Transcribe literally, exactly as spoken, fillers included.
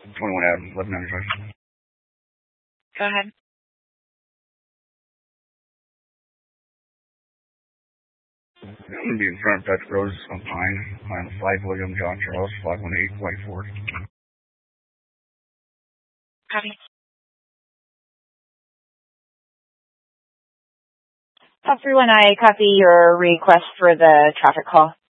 twenty-one Adams, eleven ninety-five. Go ahead. I'm going to be in front of Dutch Bros on Pine, on five William John Charles, five one eight White Ford. Copy. Top three one, I copy your request for the traffic call.